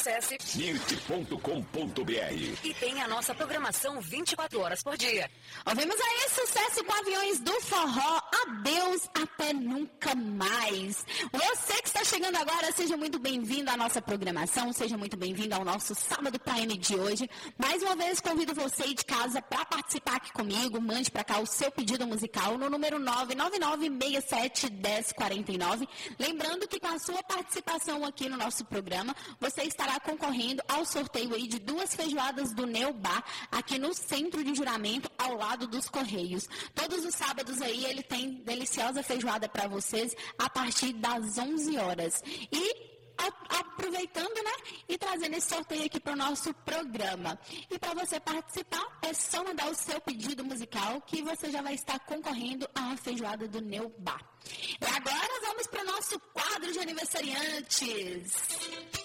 Acesse mirte.com.br e tenha a nossa programação 24 horas por dia. Ouvimos aí sucesso com Aviões do Forró. Adeus, até nunca mais. Você que está chegando agora, seja muito bem-vindo à nossa programação, seja muito bem-vindo ao nosso Sábado Prime de hoje. Mais uma vez, convido você aí de casa para participar aqui comigo. Mande para cá o seu pedido musical no número 999671049. Lembrando que com a sua participação aqui no nosso programa, você estará concorrendo ao sorteio aí de 2 feijoadas do Neo Bar, aqui no Centro de Juramento, ao lado dos Correios. Todos os sábados aí ele tem deliciosa feijoada para vocês a partir das 11 horas. E aproveitando, né, e trazendo esse sorteio aqui para o nosso programa. E para você participar, é só mandar o seu pedido musical que você já vai estar concorrendo à feijoada do Neo Bar. E agora vamos para o nosso quadro de aniversariantes.